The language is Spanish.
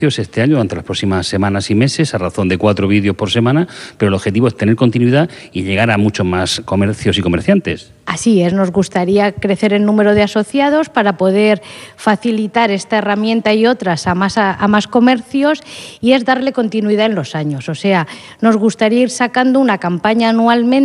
este año, durante las próximas semanas y meses, a razón de 4 vídeos por semana, pero el objetivo es tener continuidad y llegar a muchos más comercios y comerciantes. Así es, nos gustaría crecer el número de asociados para poder facilitar esta herramienta y otras a más comercios, y es darle continuidad en los años. O sea, nos gustaría ir sacando una campaña anualmente